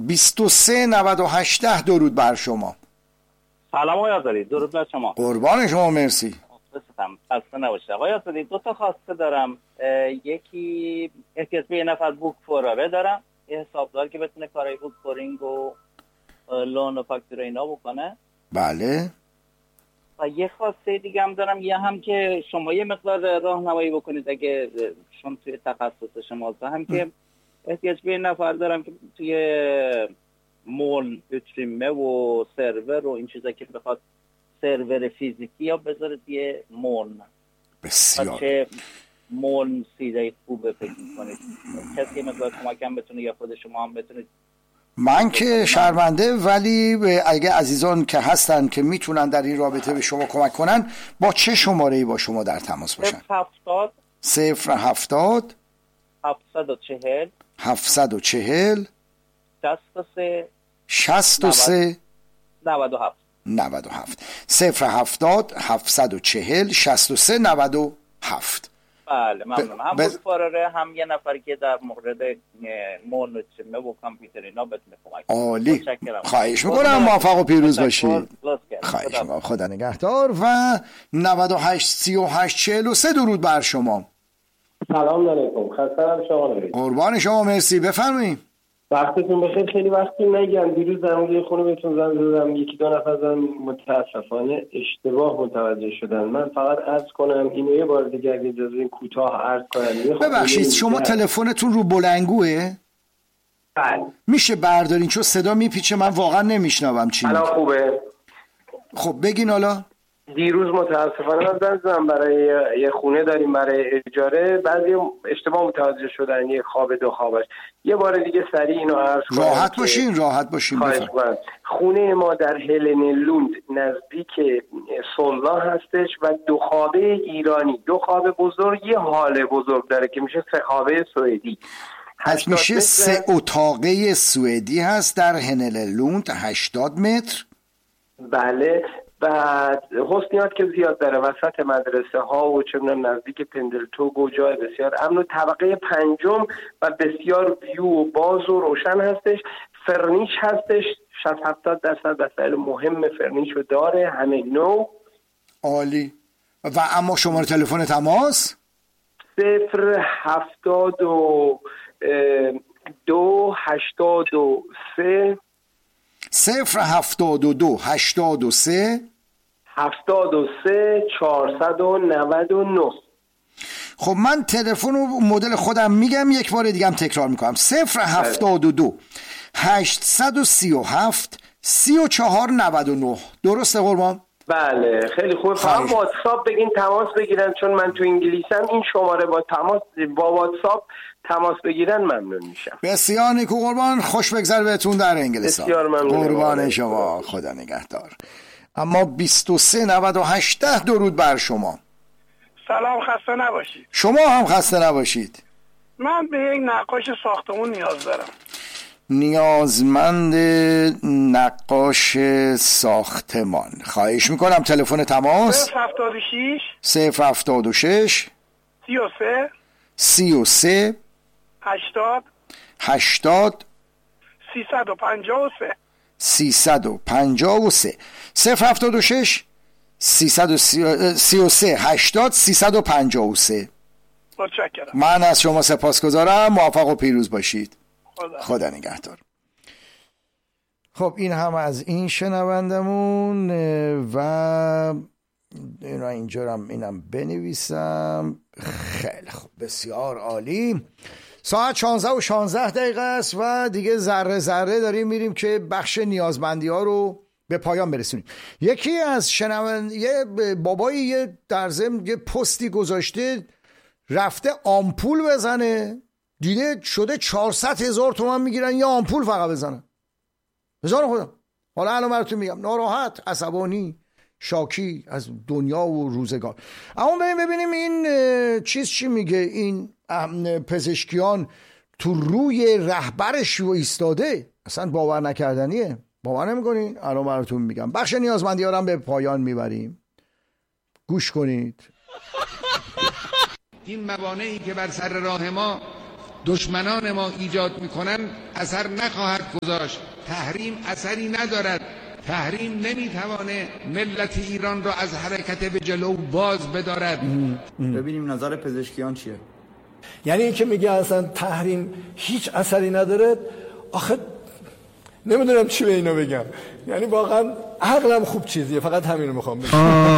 2398 درود بر شما. سلام آقای آزادی، درود بر شما. قربان شما، مرسی. خسته نباشید. آقای آزادی، 2 تا خواسته دارم. یکی احتیاج به یه نفر بوک فوراره دارم، یه حسابدار که بتونه کارهای بوک فورینگ و لون و فاکتور اینا بکنه. بله. و یه خواسته دیگه هم دارم، یه هم که شما یه مقدار راهنمایی بکنید اگه چون توی تخصص شما هم که احتیاج به یه نفر دارم که توی مول ویترینه و سرور و این چیزا که بخواد سرور فیزیکی یا بذاره توی مول. بسیار. چه مول سیده خوبه فکر می‌کنید؟ کسی مقدار کمکم بتونه یا خود شما هم بتونید؟ من که شرمنده، ولی اگه عزیزان که هستن که میتونن در این رابطه به شما کمک کنن، با چه شماره‌ای با شما در تماس باشن؟ 070 740 740 63 97 070 740 63 97. بله ممنون. هم بود فاراره هم یه نفر که در مورد مونوچمه و کامپیوتر اینا بتونه کمک کنه. عالی. خواهش میکنم، موفق و پیروز باشید. خواهش میکنم، خدا نگهدار. و 98 38 43 درود بر شما. سلام علیکم، خسته نباشید. قربان شما، مرسی، بفرمایید. وقتتون بخیر. خیلی وقتی نگم، دیروز در مورد خونه بهتون زنگ زدم، 1-2 نفر زدن، متاسفانه اشتباه متوجه شدن. من فقط عرض کنم اینو یه بار دیگه اگه اجازه بدین کوتاه عرض کنم. ببخشید شما تلفنتون رو بلندگوه؟ بله. میشه بردارین چون صدا میپیچه، من واقعا نمیشنوم چی میگه. الان خوبه؟ خب بگین. حالا دیروز متاسفانه من زنگ زدم، برای یه خونه داریم برای اجاره، بعضی اشتباه متوجه شدن، یه خواب 2 خوابش. یه بار دیگه سریع اینو عرض کنم. راحت باشین. خونه ما در هلن لوند نزدیک سولنا هستش و 2 خوابه ایرانی، 2 خوابه بزرگ، یه هال بزرگ داره که میشه 3 خوابه سوئدی. پس میشه 3 اتاقه سوئدی هست در هلن لوند، 80 متر. بله. بعد حسنیات که زیاد داره، وسط مدرسه ها و چه می‌دونم نزدیک پندلتوگ و جای بسیار امن و طبقه 5 و بسیار ویو و باز و روشن هستش. فرنیش هستش، 60-70% وسایل مهم فرنیشو داره، همه نو. عالی. و اما شماره تلفن تماس 072 83 072 83 499. خب من تلفن و مدل خودم میگم، یک بار دیگه هم تکرار میکنم. 072 837 3499. درسته قربان؟ بله خیلی خوب. فقط واتساپ بگین تماس بگیرن، چون من تو انگلیسم. این شماره با واتساپ تماس بگیرن ممنون میشم. بسیار نیکو قربان، خوش بگذر بهتون در انگلستان. بسیار ممنون قربان شما، خدا نگهدار. اما 2398 درود بر شما. سلام، خسته نباشید. شما هم خسته نباشید. من به یک نقاش ساختمون نیاز دارم. نیازمند نقاش ساختمان. خواهش میکنم تلفن تماس 076 33 80 353 076 33 80 353. متشکرم. من از شما سپاسگزارم. موفق و پیروز باشید. خدا نگهدار. خب این هم از این شنوندمون و اینا اینجا هم اینم بنویسم. خیلی خوب، بسیار عالی. ساعت 16:16 است و دیگه ذره ذره داریم میریم که بخش نیازمندی ها رو به پایان برسونیم. یکی از یه بابایی یه در ضمن یه پستی گذاشته، رفته آمپول بزنه، دیده شده 400,000 تومان میگیرن یه آمپول فقط بزنن. بزن خودم. حالا الان براتون میگم، ناراحت، عصبانی، شاکی از دنیا و روزگار. اما ببینیم این چیز چی میگه. این پزشکیان تو روی رهبرش و ایستاده، اصلا باور نکردنیه. باور نمیکنین؟ الان براتون میگم. بخش نیازمندی ها رو هم به پایان میبریم. گوش کنید. این موانعی که بر سر راه ما دشمنان ما ایجاد میکنن اثر نخواهد گذاشت. تحریم اثری ندارد. تحریم نمیتوانه ملت ایران را از حرکت به جلو باز بدارد. ببینیم نظر پزشکیان چیه. یعنی این که میگه اصلا تحریم هیچ اثری نداره، آخه نمیدونم چی به اینو بگم. یعنی واقعا عقلم خوب چیزیه، فقط همینو میخوام بگم.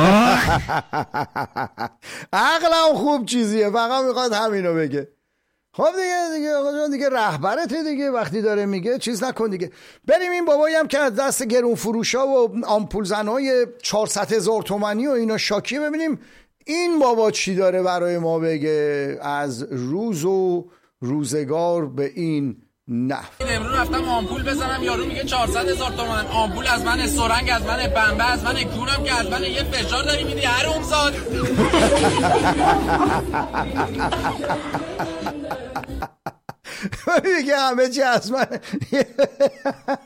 عقلم خوب چیزیه، فقط میخواد همینو بگه. خب دیگه آقا جان دیگه رهبرته دیگه، وقتی داره میگه چیز نکن دیگه. بریم این بابایی هم که از دست گرون فروشا و آمپول زنای 400,000 تومانی و اینا شاکیه، ببینیم این بابا چی داره برای ما بگه از روز و روزگار به این نحو. امروز رفتم آمپول بزنم، یارو میگه 400,000 تومان. آمپول از من، سرنگ از من، پنبه از من، کونم که از من. یه فشار داری میدی حرومزاد. میگه همه چی از من.